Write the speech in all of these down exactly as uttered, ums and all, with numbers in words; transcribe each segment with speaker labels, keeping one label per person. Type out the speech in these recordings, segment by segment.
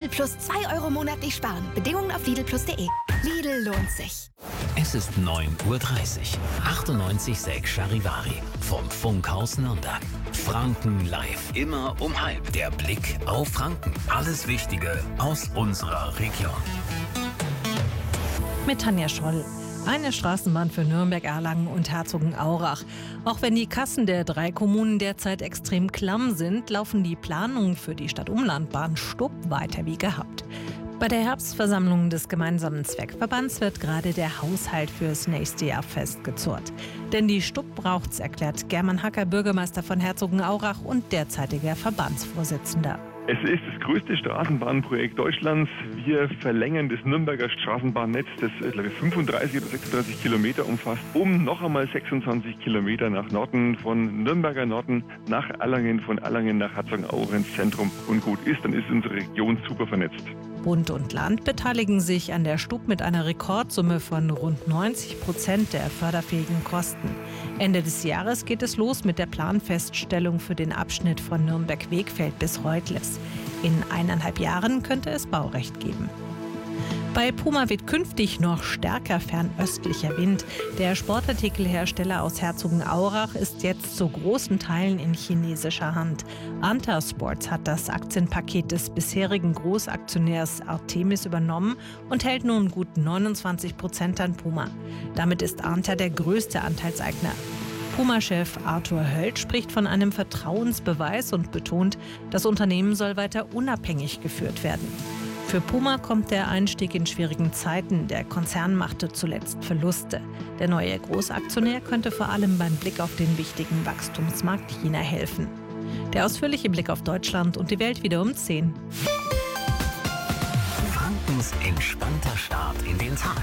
Speaker 1: Plus zwei Euro monatlich sparen. Bedingungen auf Lidl plus punkt de. Lidl lohnt sich.
Speaker 2: Es ist neun Uhr dreißig. achtundneunzig Komma sechs Charivari vom Funkhaus Nürnberg. Franken live. Immer um halb. Der Blick auf Franken. Alles Wichtige aus unserer Region.
Speaker 3: Mit Tanja Scholl. Eine Straßenbahn für Nürnberg, Erlangen und Herzogenaurach. Auch wenn die Kassen der drei Kommunen derzeit extrem klamm sind, laufen die Planungen für die Stadtumlandbahn Stupp weiter wie gehabt. Bei der Herbstversammlung des gemeinsamen Zweckverbands wird gerade der Haushalt fürs nächste Jahr festgezurrt. Denn die Stupp braucht's, erklärt German Hacker, Bürgermeister von Herzogenaurach und derzeitiger Verbandsvorsitzender.
Speaker 4: Es ist das größte Straßenbahnprojekt Deutschlands. Wir verlängern das Nürnberger Straßenbahnnetz, das glaube ich fünfunddreißig oder sechsunddreißig Kilometer umfasst, um noch einmal sechsundzwanzig Kilometer nach Norden, von Nürnberger Norden nach Erlangen, von Erlangen nach Herzogenaurach ins Zentrum. Und gut ist, dann ist unsere Region super vernetzt.
Speaker 3: Bund und Land beteiligen sich an der Stupp mit einer Rekordsumme von rund neunzig Prozent der förderfähigen Kosten. Ende des Jahres geht es los mit der Planfeststellung für den Abschnitt von Nürnberg-Wegfeld bis Reutles. In eineinhalb Jahren könnte es Baurecht geben. Bei Puma weht künftig noch stärker fernöstlicher Wind. Der Sportartikelhersteller aus Herzogenaurach ist jetzt zu großen Teilen in chinesischer Hand. Anta Sports hat das Aktienpaket des bisherigen Großaktionärs Artemis übernommen und hält nun gut neunundzwanzig Prozent an Puma. Damit ist Anta der größte Anteilseigner. Puma-Chef Arthur Höld spricht von einem Vertrauensbeweis und betont, das Unternehmen soll weiter unabhängig geführt werden. Für Puma kommt der Einstieg in schwierigen Zeiten. Der Konzern machte zuletzt Verluste. Der neue Großaktionär könnte vor allem beim Blick auf den wichtigen Wachstumsmarkt China helfen. Der ausführliche Blick auf Deutschland und die Welt wieder um zehn.
Speaker 2: Frankens entspannter Start in den Tag.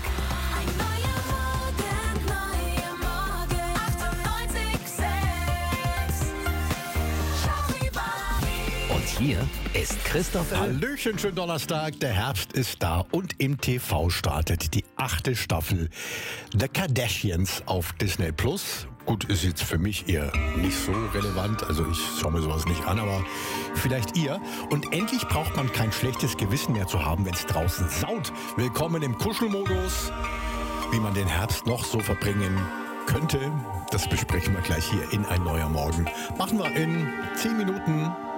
Speaker 2: Hier ist Christoph.
Speaker 5: Hallöchen, schönen Donnerstag. Der Herbst ist da und im T V startet die achte Staffel The Kardashians auf Disney Plus. Gut, ist jetzt für mich eher nicht so relevant. Also ich schaue mir sowas nicht an, aber vielleicht ihr. Und endlich braucht man kein schlechtes Gewissen mehr zu haben, wenn es draußen saut. Willkommen im Kuschelmodus. Wie man den Herbst noch so verbringen könnte, das besprechen wir gleich hier in Ein neuer Morgen. Machen wir in zehn Minuten.